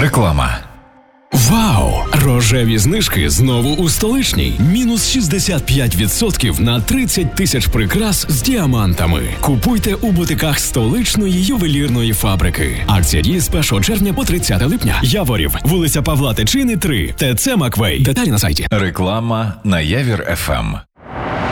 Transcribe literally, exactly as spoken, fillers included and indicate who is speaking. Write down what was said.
Speaker 1: Реклама.
Speaker 2: Вау! Рожеві знижки знову у Столичній. Мінус шістдесят п'ять відсотків на тридцять тисяч прикрас з діамантами. Купуйте у бутиках Столичної ювелірної фабрики. Акція діє з першого червня по тридцяте липня. Яворів, вулиця Павла Тичини, три, ТЦ Маквей. Деталі на сайті.
Speaker 1: Реклама на Явір еф ем.